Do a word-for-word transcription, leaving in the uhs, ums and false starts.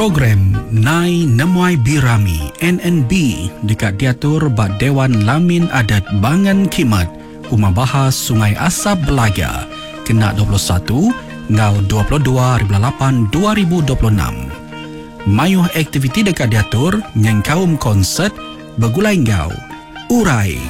Program Nai Nemuai Birami N N B dekat diatur ba Dewan Lamin Adat Bangan Kimat Umar Bahas Sungai Asap Belaga kena dua puluh satu ngau dua puluh dua lapan dua ribu dua puluh enam. Mayuh aktiviti dekat diatur yang kaum konsert bergulai ngau urai